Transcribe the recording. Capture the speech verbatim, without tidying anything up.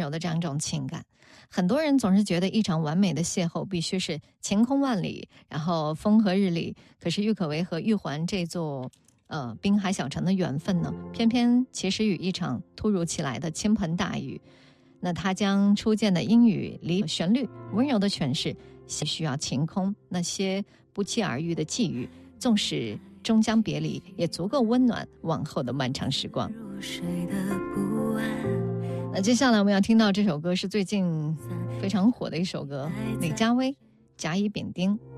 柔的这样一种情感。很多人总是觉得一场完美的邂逅必须是晴空万里，然后风和日丽，可是郁可唯和玉环这座呃滨海小城的缘分呢，偏偏其实与一场突如其来的倾盆大雨。那他将初见的阴雨里旋律温柔的诠释需要晴空，那些不期而遇的际遇，纵使终将别离，也足够温暖往后的漫长时光。那接下来我们要听到这首歌是最近非常火的一首歌，李佳薇甲乙丙丁。